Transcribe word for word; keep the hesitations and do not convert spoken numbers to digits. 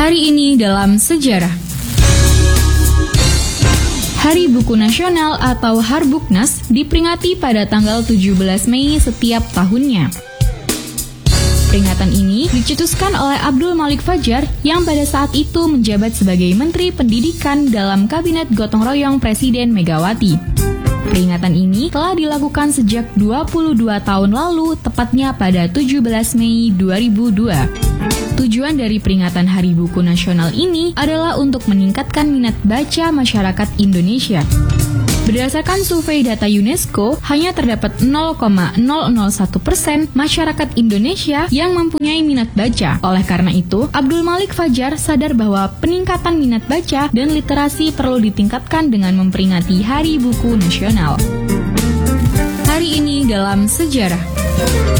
Hari ini dalam sejarah. Hari Buku Nasional atau Harbuknas diperingati pada tanggal tujuh belas Mei setiap tahunnya. Peringatan ini dicetuskan oleh Abdul Malik Fajar yang pada saat itu menjabat sebagai Menteri Pendidikan dalam Kabinet Gotong Royong Presiden Megawati. Peringatan ini telah dilakukan sejak dua puluh dua tahun lalu, tepatnya pada tujuh belas Mei dua ribu dua. Tujuan dari peringatan Hari Buku Nasional ini adalah untuk meningkatkan minat baca masyarakat Indonesia. Berdasarkan survei data UNESCO, hanya terdapat nol koma nol nol satu persen masyarakat Indonesia yang mempunyai minat baca. Oleh karena itu, Abdul Malik Fajar sadar bahwa peningkatan minat baca dan literasi perlu ditingkatkan dengan memperingati Hari Buku Nasional. Hari ini dalam sejarah.